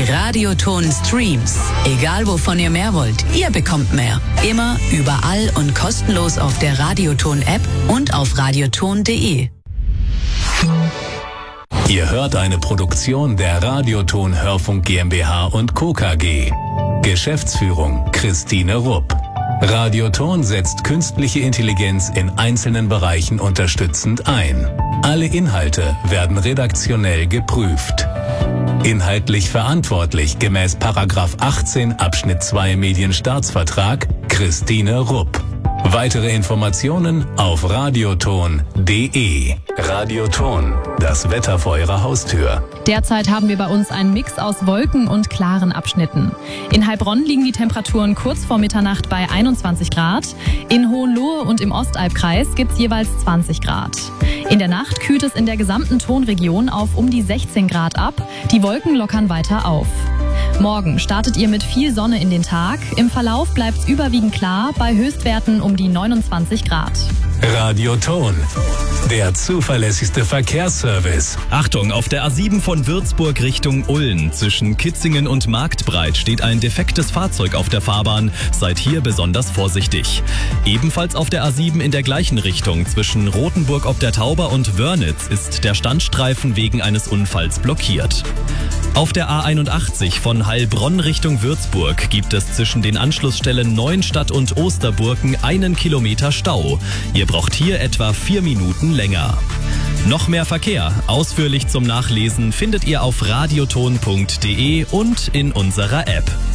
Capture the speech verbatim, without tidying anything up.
Die Radioton Streams. Egal wovon ihr mehr wollt, ihr bekommt mehr. Immer, überall und kostenlos auf der Radioton-App und auf radioton punkt de. Ihr hört eine Produktion der Radioton Hörfunk GmbH und Co. K G. Geschäftsführung Christine Rupp. Radioton setzt künstliche Intelligenz in einzelnen Bereichen unterstützend ein. Alle Inhalte werden redaktionell geprüft. Inhaltlich verantwortlich gemäß Paragraph achtzehn Abschnitt zwei Medienstaatsvertrag Christine Rupp. Weitere Informationen auf radioton punkt de. Radioton, das Wetter vor Ihrer Haustür. Derzeit haben wir bei uns einen Mix aus Wolken und klaren Abschnitten. In Heilbronn liegen die Temperaturen kurz vor Mitternacht bei einundzwanzig Grad. In Hohenlohe und im Ostalbkreis gibt's jeweils zwanzig Grad. In der Nacht kühlt es in der gesamten Tonregion auf um die sechzehn Grad ab. Die Wolken lockern weiter auf. Morgen startet ihr mit viel Sonne in den Tag. Im Verlauf bleibt's überwiegend klar, bei Höchstwerten um die neunundzwanzig Grad. Radioton, der zuverlässigste Verkehrsservice. Achtung, auf der A sieben von Würzburg Richtung Ulm zwischen Kitzingen und Marktbreit steht ein defektes Fahrzeug auf der Fahrbahn. Seid hier besonders vorsichtig. Ebenfalls auf der A sieben in der gleichen Richtung zwischen Rothenburg ob der Tauber und Wörnitz ist der Standstreifen wegen eines Unfalls blockiert. Auf der A einundachtzig von Heilbronn Richtung Würzburg gibt es zwischen den Anschlussstellen Neuenstadt und Osterburken einen Kilometer Stau. Ihr braucht hier etwa vier Minuten länger. Noch mehr Verkehr, ausführlich zum Nachlesen, findet ihr auf radioton punkt de und in unserer App.